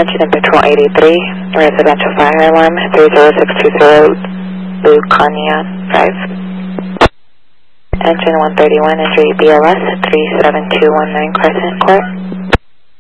Attention in Patrol 83, residential fire alarm 30620 Lucania Drive. Engine 131, injury BLS 37219 Crescent Court.